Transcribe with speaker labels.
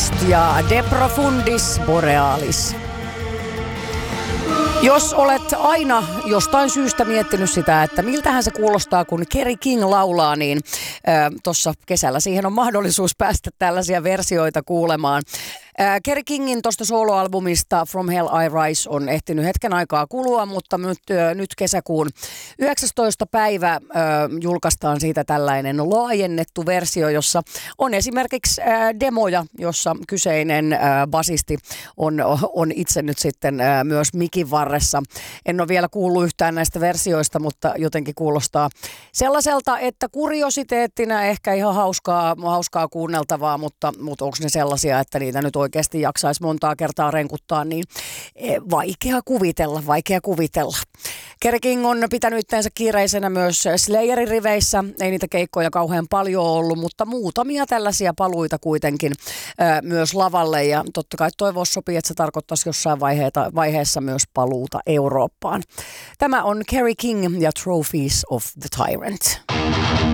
Speaker 1: Ghost ja De Profundis Borealis. Jos olet aina jostain syystä miettinyt sitä, että miltähän se kuulostaa, kun Kerry King laulaa, niin tuossa kesällä siihen on mahdollisuus päästä tällaisia versioita kuulemaan. Kerry Kingin tuosta soloalbumista From Hell I Rise on ehtinyt hetken aikaa kulua, mutta nyt kesäkuun 19. päivä julkaistaan siitä tällainen laajennettu versio, jossa on esimerkiksi demoja, jossa kyseinen basisti on itse nyt sitten myös mikin varressa. En ole vielä kuullut yhtään näistä versioista, mutta jotenkin kuulostaa sellaiselta, että kuriositeettina ehkä ihan hauskaa kuunneltavaa, mutta onko ne sellaisia, että niitä nyt oikeasti jaksaisi montaa kertaa renkuttaa, niin vaikea kuvitella. Kerry King on pitänyt itseensä kiireisenä myös Slayerin riveissä. Ei niitä keikkoja kauhean paljon ollut, mutta muutamia tällaisia paluita kuitenkin myös lavalle. Ja totta kai toivoa sopii, että se tarkoittaisi jossain vaiheessa myös paluuta Eurooppaan. Tämä on Kerry King ja Trophies of the Tyrant.